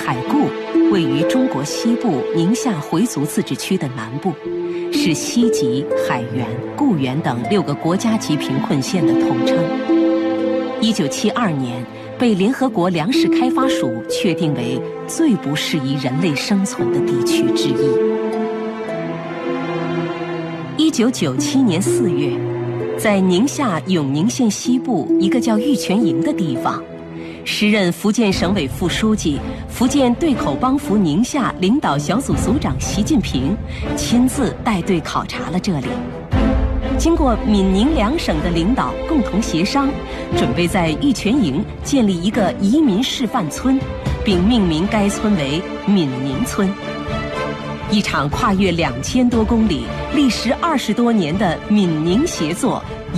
海固位于中国西部宁夏回族自治区的南部，是西吉、海原、固原等6个国家级贫困县的统称。1972年，被联合国粮食开发署确定为最不适宜人类生存的地区之一。1997年4月，在宁夏永宁县西部一个叫玉泉营的地方，时任福建省委副书记、福建对口帮扶宁夏领导小组组长习近平亲自带队考察了这里。经过闽宁2省的领导共同协商，准备在玉泉营建立一个移民示范村，并命名该村为闽宁村。一场跨越2000多公里、历时20多年的闽宁协作